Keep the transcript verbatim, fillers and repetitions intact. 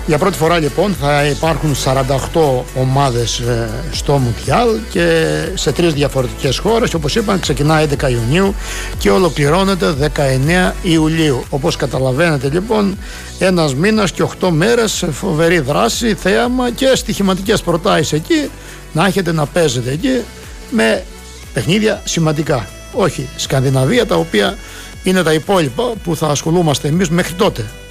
Για πρώτη φορά λοιπόν θα υπάρχουν σαράντα οκτώ ομάδες στο Μουντιάλ και σε τρεις διαφορετικές χώρες. Όπως είπαν, ξεκινάει έντεκα Ιουνίου και ολοκληρώνεται δεκαεννέα Ιουλίου. Όπως καταλαβαίνετε λοιπόν, ένας μήνας και οκτώ μέρες, φοβερή δράση, θέαμα και στοιχηματικές προτάσεις εκεί, να έχετε να παίζετε εκεί με παιχνίδια σημαντικά. Όχι Σκανδιναβία, τα οποία είναι τα υπόλοιπα που θα ασχολούμαστε εμείς μέχρι τότε.